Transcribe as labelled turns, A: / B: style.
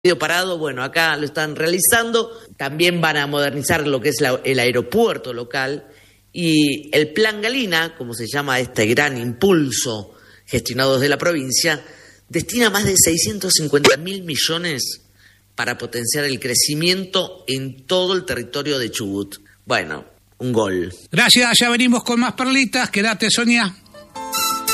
A: parado, bueno, acá lo están realizando. También van a modernizar lo que es el aeropuerto local y el Plan Galina, como se llama este gran impulso gestionado desde la provincia, destina más de 650.000 millones para potenciar el crecimiento en todo el territorio de Chubut. Bueno, un gol.
B: Gracias, ya venimos con más perlitas. Quédate, Sonia.